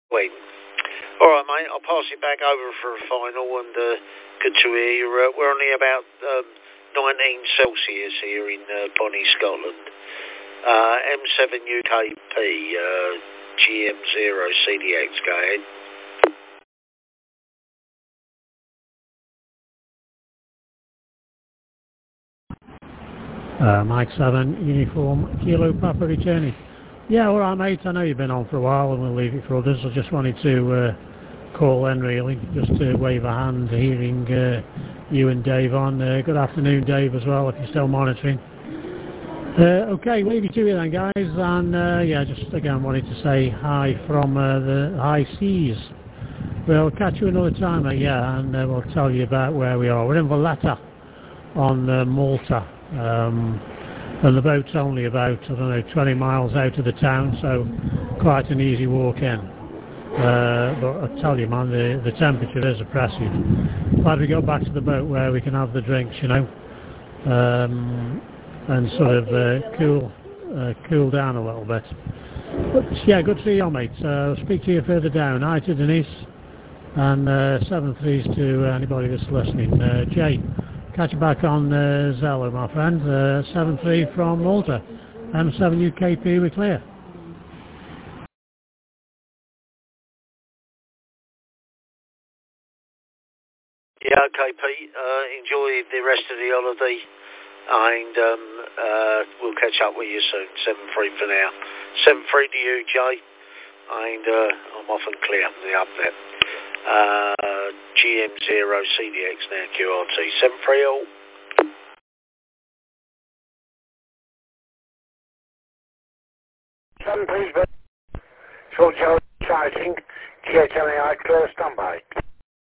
Wait. All right, mate. I'll pass it back over for a final, and good to hear you. We're only about 19 Celsius here in Bonnie, Scotland. M7 UKP, GM0 CDX. Go ahead. Mike 7, Uniform, Kilo Papa returning. Yeah, alright mate, I know you've been on for a while and we'll leave it for others. I just wanted to call in really, just to wave a hand hearing you and Dave on. Good afternoon Dave as well, if you're still monitoring. Okay, leave it to you then guys, and yeah, just again wanted to say hi from the high seas. We'll catch you another time, yeah, and we'll tell you about where we are. We're in Valletta on Malta. And the boat's only about, I don't know, 20 miles out of the town, so quite an easy walk in. But I tell you man, the temperature is oppressive. Glad we got back to the boat where we can have the drinks, you know, and sort of cool down a little bit. But yeah, good to see you on, mate. I'll speak to you further down. Hi to Denise, and 7-3s to anybody that's listening. Jay, catch you back on Zello, my friend. 7-3 from Malta. M7 UKP, we're clear. Yeah, okay, Pete. Enjoy the rest of the holiday, and we'll catch up with you soon. 7-3 for now. 7-3 to you, Jay, and I'm off and clear the up there. GM0 CDX now, QRT. 7-3 all. Please, short Joe charging, GHLAI clear standby.